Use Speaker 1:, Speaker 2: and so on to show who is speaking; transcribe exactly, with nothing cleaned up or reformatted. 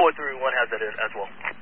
Speaker 1: four three one has that in as well.